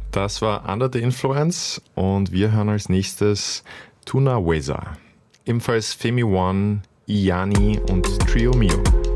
Das war Under the Influence und wir hören als nächstes Tuna Weza. Ebenfalls Femi One, Iyani und Trio Mio.